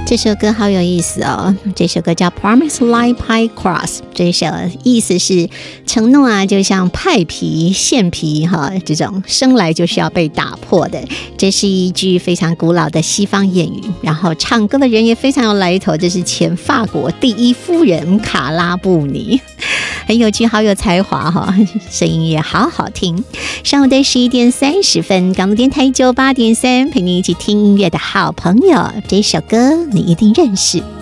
这首歌好有意思哦，这首歌叫 Promise Like Pie Crust， 这首意思是承诺啊，就像派皮、馅皮哈，这种生来就是要被打破的。这是一句非常古老的西方谚语，然后唱歌的人也非常有来头，这是前法国第一夫人卡拉布尼，很有趣，好有才华哈，声音也好好听。上午的11:30，港都电台98.3，陪你一起听音乐的好朋友，这首歌你一定认识。